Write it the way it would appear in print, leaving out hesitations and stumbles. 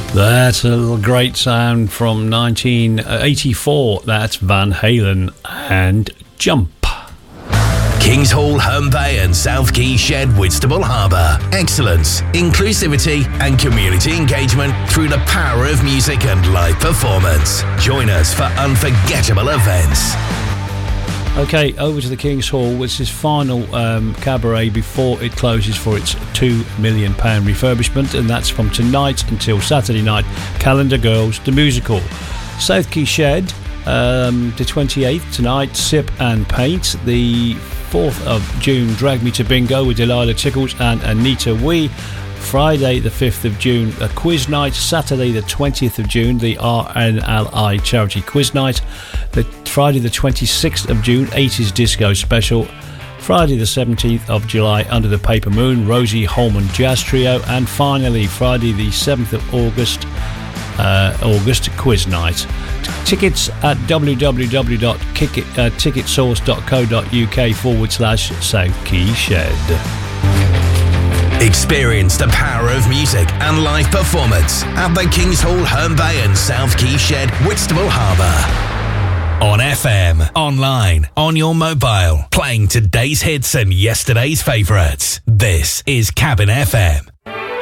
That's a little great sound from 1984. That's Van Halen and Jump. Kings Hall, Herne Bay and South Quay Shed, Whitstable Harbour. Excellence, inclusivity and community engagement through the power of music and live performance. Join us for unforgettable events. Okay, over to the King's Hall, which is final cabaret before it closes for its £2 million refurbishment, and that's from tonight until Saturday night. Calendar Girls, the musical. South Quay Shed, the 28th tonight, Sip and Paint. The 4th of June, Drag Me to Bingo with Delilah Tickles and Anita Wee. Friday the 5th of June, a quiz night. Saturday the 20th of June, the RNLI charity quiz night. Friday the 26th of June, 80s disco special. Friday the 17th of July, Under the Paper Moon, Rosie Holman Jazz Trio. And finally, Friday the 7th of August, quiz night. Tickets at www.ticketsource.co.uk/South Quay Shed. Experience the power of music and live performance at the Kings Hall, Herne Bay and South Quay Shed, Whitstable Harbour. On FM, online, on your mobile, playing today's hits and yesterday's favourites. This is Cabin FM.